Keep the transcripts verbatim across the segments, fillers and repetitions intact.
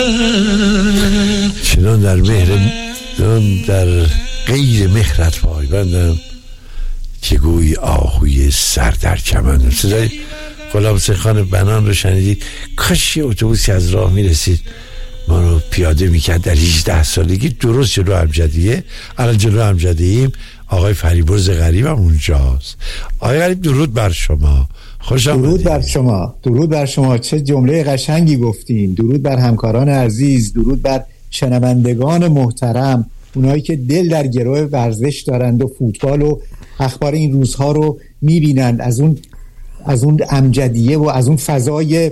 چنان در مهر در غیر مهرت پایبندم که گویی آهوی سر در کمندم. صدای غلام حسین خان بنان رو شنیدید. کاش یه اتوبوسی از راه میرسید ما رو پیاده میکرد در هجده سالگی درست جلو امجدیه. الان جلو امجدیه‌ایم. آقای فریبرز غریب هم اونجاست. آقای غریب درود بر شما. خوش آمدید. درود بر شما. درود بر شما. چه جمله قشنگی گفتین. درود بر همکاران عزیز، درود بر شنوندگان محترم، اونایی که دل در گروه ورزش دارند و فوتبال و اخبار این روزها رو میبینند. از اون از اون امجدیه و از اون فضای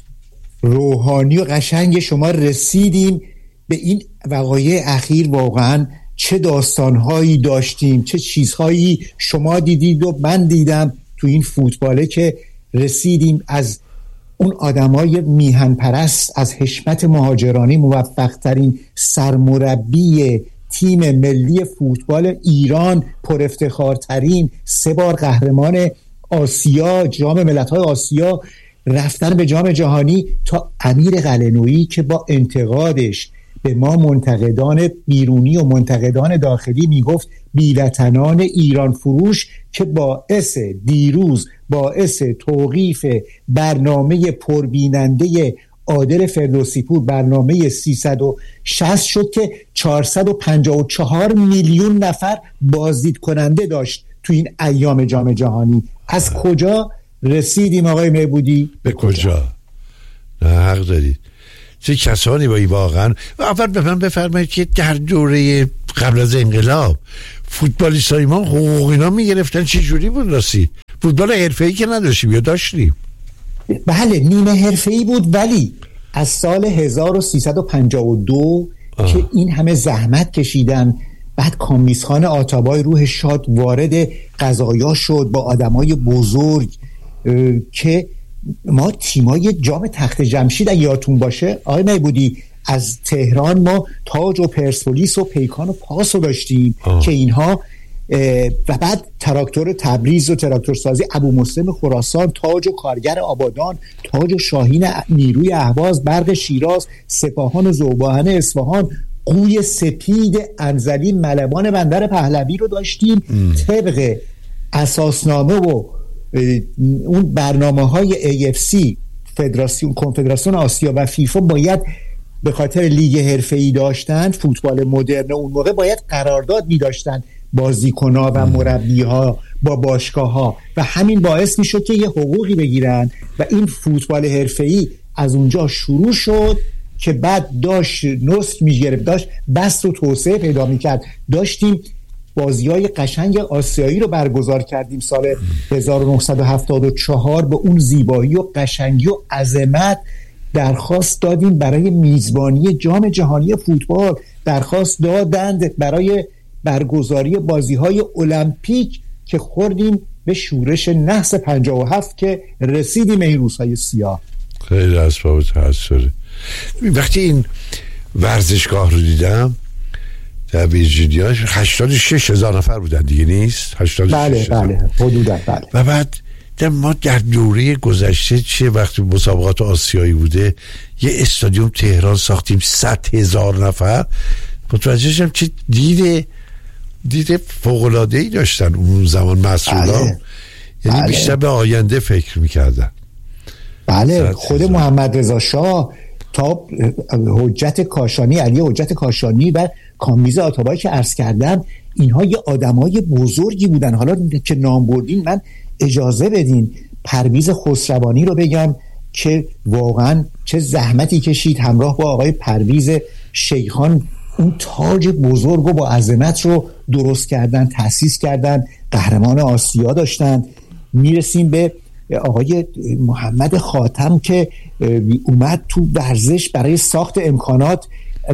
روحانی و قشنگ شما رسیدیم به این وقایع اخیر. واقعا چه داستانهایی داشتیم، چه چیزهایی شما دیدید و من دیدم تو این فوتباله که رسیدیم. از اون آدمای میهن پرست، از حشمت مهاجرانی، موفق ترین سرمربی تیم ملی فوتبال ایران، پر افتخارترین، سه بار قهرمان آسیا، جام ملت‌های آسیا، رفتن به جام جهانی، تا امیر قلعه‌نویی که با انتقادش به ما منتقدان بیرونی و منتقدان داخلی میگفت بی‌وطنان ایران فروش، که باعث دیروز باعث توقیف برنامه پربیننده عادل فردوسی پور، برنامه سیصد و شصت شد که چهارصد و پنجاه و چهار میلیون نفر بازدید کننده داشت تو این ایام جام جهانی. از کجا رسیدیم آقای معبودی؟ به کجا؟ نه حق دارید. چه کسانی بایی واقعا. اول به من بفرمایید که در دوره قبل از انقلاب فوتبالیستای ما حقوق اینا میگرفتن چه جوری بود؟ راستی فوتبال حرفه‌ای که نداشتیم یا داشتیم؟ بله نیمه حرفه‌ای بود، ولی از سال هزار و سیصد و پنجاه و دو آه. که این همه زحمت کشیدن، بعد کامیزخان آتابای روح شاد وارد قضایا شد با آدمای بزرگ که ما تیمای جام تخت جمشید اگه یادتون باشه آقای معبودی، از تهران ما تاج و پرسپولیس و پیکان و پاس رو داشتیم آه. که اینها و بعد تراکتور تبریز و تراکتور سازی ابو مسلم خراسان، تاج و کارگر آبادان، تاج و شاهین نیروی اهواز، برق شیراز، سپاهان و ذوباهن اصفهان، قوی سپید انزلی، ملبان بندر پهلوی رو داشتیم. ام. طبق اساسنامه و اون برنامه‌های ای اف سی، فدراسیون کنفدراسیون آسیا و فیفا باید به خاطر لیگ حرفه‌ای داشتن، فوتبال مدرن اون موقع باید قرارداد می‌داشتن بازیکن‌ها و مربی‌ها با باشگاه‌ها و همین باعث می‌شد که یه حقوقی بگیرن و این فوتبال حرفه‌ای از اونجا شروع شد که بعد داشت نصر می‌گرفت، داشت بسط و توسعه پیدا می‌کرد. داشتیم بازی‌های قشنگ آسیایی رو برگزار کردیم سال هزار و نهصد و هفتاد و چهار به اون زیبایی و قشنگی و عظمت. درخواست دادیم برای میزبانی جام جهانی فوتبال، درخواست دادند برای برگزاری بازی‌های المپیک که خوردیم به شورش نحس پنجاه و هفت که رسیدیم این روزهای سیاه. خیلی اسباب تأثیره. وقتی این ورزشگاه رو دیدم در ویرجینیا هشتاد و شش هزار نفر بودن دیگه، نیست؟ هشتاد و شش بله بله حدوداً بله. و بعد ما در دوره گذشته چه وقتی مسابقات آسیایی بوده یه استادیوم تهران ساختیم صد هزار نفر، متوجه شدم چه دیده دیده فوق‌العاده‌ای داشتن اون زمان مسئولان. بله. یعنی بله. بیشتر به آینده فکر میکردن. بله خود محمد رضا شاه تا حجت کاشانی، علی حجت کاشانی و کامیز آتابایی که عرض کردم، اینها یه آدمای بزرگی بودن. حالا که نام بردین من اجازه بدین پرویز خسروانی رو بگم که واقعا چه زحمتی کشید همراه با آقای پرویز شیخان اون تاج بزرگ و با عظمت رو درست کردن، تأسیس کردن، قهرمان آسیا داشتن. میرسیم به آقای محمد خاتم که اومد تو ورزش برای ساخت امکانات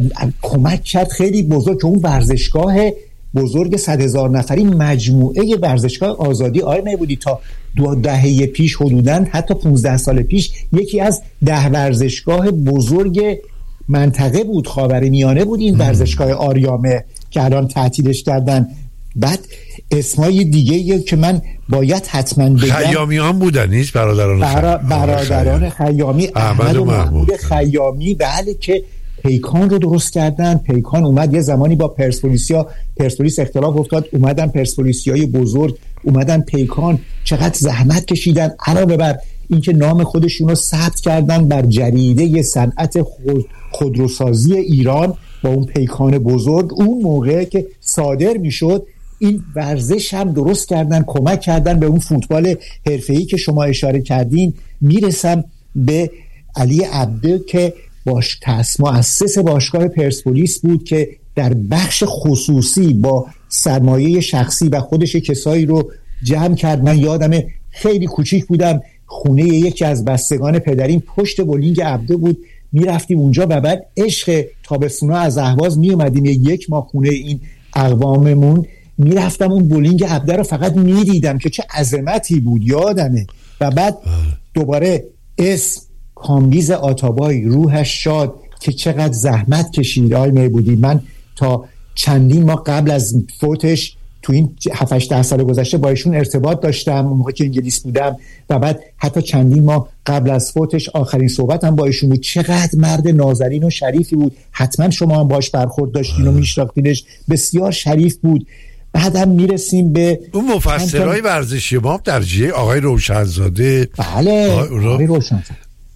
کمک کرد خیلی بزرگ، که اون ورزشگاه بزرگ صد هزار نفری مجموعه ورزشگاه آزادی آقای معبودی تا دو دهه پیش حدوداً حتی پونزده سال پیش یکی از ده ورزشگاه بزرگ منطقه بود، خاورمیانه بود این ورزشگاه آریامه که الان تعطیلش کردن. بعد اسمای دیگه که من باید حتما بگم، خیامیان بودن نیست؟ برادران برا برادران خیامی، احمد و محمود خیامی، بله، که پیکان رو درست کردن. پیکان اومد یه زمانی با پرسپولیسیا پرسپولیس اختلاف افتاد، اومدن پرسپولیسیای بزرگ اومدن پیکان، چقدر زحمت کشیدن، علاوه بر اینکه نام خودشون رو ثبت کردن بر جریده صنعت خود خودروسازی ایران با اون پیکان بزرگ. اون موقع که صادر میشد این ورزش هم درست کردن، کمک کردن به اون فوتبال حرفه‌ای که شما اشاره کردین. میرسم به علی عبده که باش تأسیس مؤسس باشگاه پرسپولیس بود که در بخش خصوصی با سرمایه شخصی و خودش کسایی رو جمع کرد. من یادمه خیلی کوچیک بودم، خونه یکی از بستگان پدریم پشت بولینگ عبده بود، میرفتیم اونجا و بعد عشق تابستونا از اهواز میومدیم یک ماه خونه این اقواممون، میرفتم اون بولینگ عبده رو فقط میدیدم که چه عظمتی بود یادمه. و بعد دوباره اسم کامبیز آتابای روحش شاد که چقدر زحمت کشید آقای میبودی. من تا چندین ماه قبل از فوتش تو این هفت هشت ده سال گذشته با ایشون ارتباط داشتم اون موقع که انگلیس بودم و بعد حتی چندین ماه قبل از فوتش آخرین صحبتم با ایشون بود. چقدر مرد نازنین و شریفی بود، حتما شما هم باش برخورد داشتین و میشناختینش، بسیار شریف بود. بعد هم میرسیم به اون مفسرهای ورزشی ما در جیه آقای روشنزاده. بله آقای روشنزاده،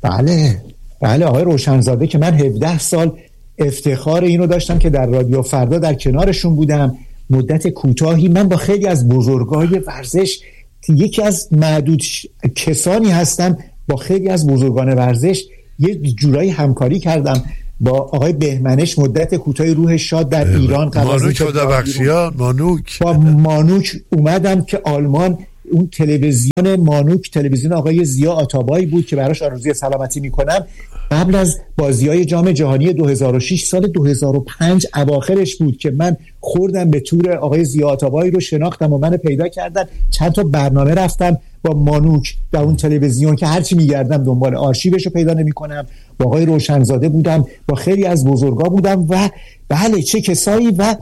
بله بله آقای روشنزاده که من هفده سال افتخار اینو داشتم که در رادیو فردا در کنارشون بودم مدت کوتاهی. من با خیلی از بزرگای ورزش یکی از معدود کسانی هستم با خیلی از بزرگان ورزش یه جورایی همکاری کردم. با آقای بهمنش مدت کوتاهی روح شاد در ایران مانوک خدابخشیان مانوک با مانوک اومدم که آلمان اون تلویزیون مانوک تلویزیون آقای ضیا آتابایی بود که براش آرزوی سلامتی میکنم. قبل از بازی‌های جام جهانی دو هزار و شش سال دو هزار و پنج اواخرش بود که من خوردم به تور آقای ضیا آتابایی رو شناختم و منو پیدا کردن. چند تا برنامه رفتم با مانوک در اون تلویزیون که هرچی میگردم دنبال آرشیوش رو پیدا نمی‌کنم. با آقای روشنزاده بودم، با خیلی از بزرگا بودم و بله چه کسایی و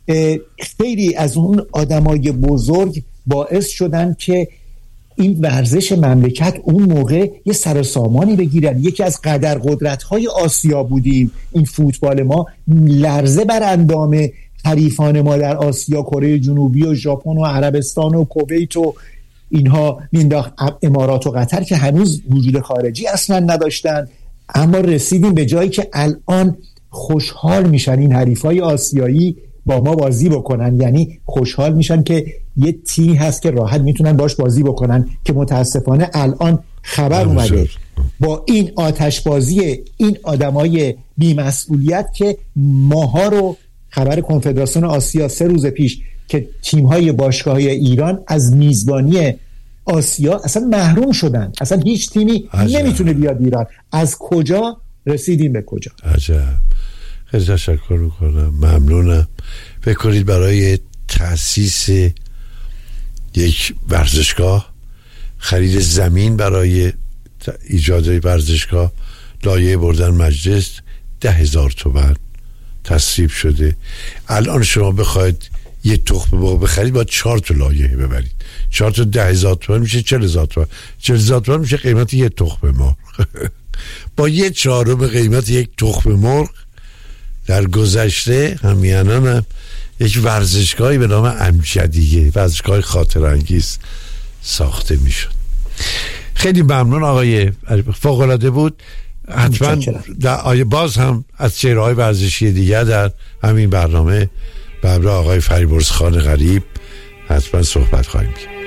خیلی از اون آدمای بزرگ باعث شدن که این ورزش مملکت اون موقع یه سر و سامانی بگیرن. یکی از قدر قدرت‌های آسیا بودیم. این فوتبال ما لرزه بر اندام حریفان ما در آسیا، کره جنوبی و ژاپن و عربستان و کویت و اینها مینداخت، امارات و قطر که هنوز وجود خارجی اصلا نداشتن. اما رسیدیم به جایی که الان خوشحال میشن این حریفای آسیایی با ما بازی بکنن، یعنی خوشحال میشن که یه تیمی هست که راحت میتونن باش بازی بکنن که متاسفانه الان خبر اومده با این آتش بازی این آدمای بی‌مسئولیت که ماها رو خبر کنفدراسیون آسیا سه روز پیش که تیم‌های باشگاه‌های ایران از میزبانی آسیا اصلا محروم شدن، اصلا هیچ تیمی عجب. نمیتونه بیاد ایران. از کجا رسیدیم به کجا؟ عجب. خیلی تشکر میکنم، ممنونم. فکر کنید برای تأسیس یک ورزشگاه، خرید زمین برای ایجاد ورزشگاه، لایحه بردن مجلس ده هزار تومان تصویب شده. الان شما بخواید یه تخم مرغ بخرید باید چهار تا لایحه ببرید، چهار تا ده هزار تومان میشه چهل هزار تومان، چهل هزار تومان میشه قیمت یه تخم مرغ. با یه چهارم قیمت یک تخم مرغ در گذشته همیانان هم یک ورزشگاهی به نام امجدیه، ورزشگاه خاطر انگیز ساخته میشد. خیلی ممنون آقای فوق العاده بود. حتما در آیه باز هم از چهره‌های ورزشی دیگر در همین برنامه به همراه آقای فریبرز خان غریب حتما صحبت خواهیم کرد.